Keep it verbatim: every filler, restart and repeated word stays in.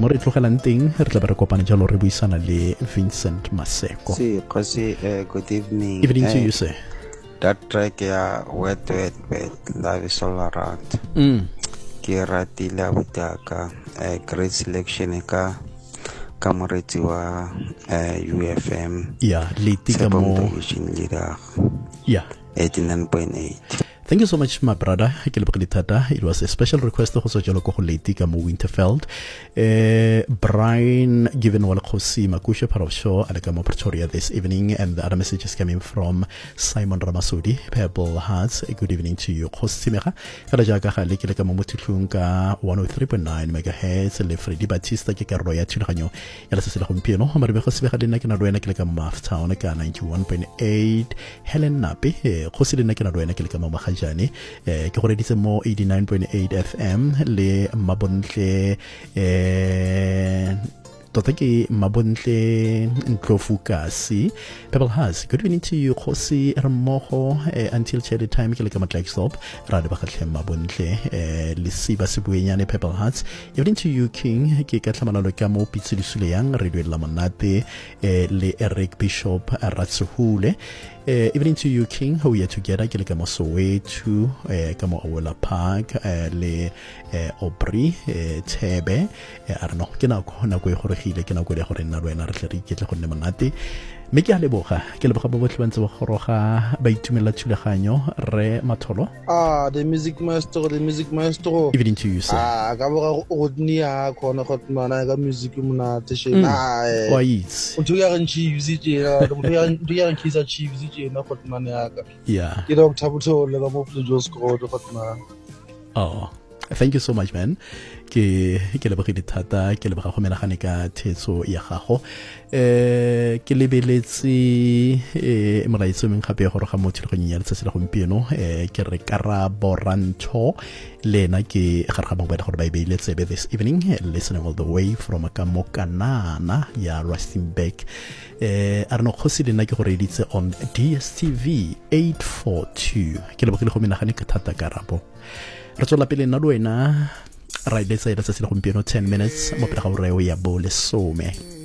mo re tlogelang teng re tla ba re kopane jalo re buisana le Vincent Maseko. Si, Kosi, uh, good evening. Evening to you, sir. That track ya wet wet wet love is all around. Mm. Ke ratile butaka uh, great selection ka ka moretsi wa uh, U F M. Yeah, leti ka mo. Yeah. eighty-nine point eight. Thank you so much, my brother. It was a special request for Sojalo Leti Kamo Winterfeld. Uh, Brian given Wal Khosi Makusha part of show at Kamo Pretoria this evening, and the other messages coming from Simon Ramasudi, Pebble Hearts. A good evening to you. Khosimeka, Karajaga Haliki Kamo Mutilunga one oh three point nine megahertz, Le Freddy Batista Kikaroya Tulhanyo, Yalasila Humpiano, Maribeko Svekadina Kanaruena Kilakama Town, ninety-one point eight, Helen Napi, Khosidina Kanaruena Kilakama jani eh, ke gore ditse mo eighty-nine point eight F M le Mabontle eh tota ke Mabontle Ntlofukasi. Pebble has good evening to you Khosi Remogo eh, until cherry time ke le ka matla stop ra le ba khatlhe Mabontle eh, le siba sebuenyane. Pebble has evening to you King ke ka tlhamalalo ka mo pitsi disule yang radio la monate eh, le Eric Bishop Ratsuhule. Uh, evening to you King, how we are together ke le ka mo Soweto uh, ka mo Awela Park uh, le uh, Aubrey uh, Tebe uh, I don't know ke na go na go e goregile ke na go le gore nna lwena re tle re iketle go nne monate me ke a leboga ke leboga ba botlhe ba ntse ba goroga ba itumela thuleganyo re matholo. Ah, the music maestro, the music maestro. Evening to you sir. Ah, ka bo go dni ya khona go tmana ka music monate she na eh wa itse o thuya re chiefs je na o thuya thuya re kisa chiefs je na go tmana ya ka. Yeah, ke do thabutho le ka mo Joe Scott go tmana. Oh, thank you so much man. ke ke le bogile thata ke le boga go menagane ka thetso ya gago eh ke lebeletse eh molaitso meng gape go re ga motho go nyanya letsatsi la gompieno eh ke re Karabo Rancho lena ke ga ga bangwe gore ba ibeile tsebe this evening listening all the way from Kamokanana ya Rustenburg. eh a re no khosi lena ke gore ditse on D S T V eight forty-two ke le bogile go menagane ka thata Karabo re tsola pele nna le wena right let's say that's a ten minutes mo pele ga o re o ya bo le some.